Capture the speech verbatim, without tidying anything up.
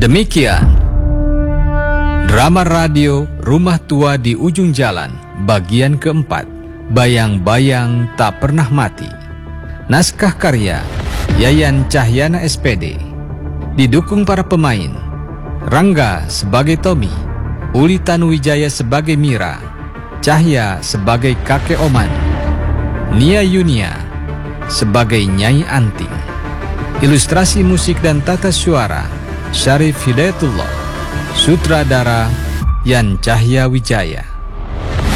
Demikian drama radio Rumah Tua di Ujung Jalan bagian keempat, Bayang-Bayang Tak Pernah Mati. Naskah karya Yayan Cahyana S P D. Didukung para pemain: Rangga sebagai Tommy, Uli Tanuwijaya sebagai Mira, Cahya sebagai kakek Oman, Nia Yunia sebagai Nyai Anting. Ilustrasi musik dan tata suara Syarif Hidayatullah. Sutradara Yan Cahya Wijaya.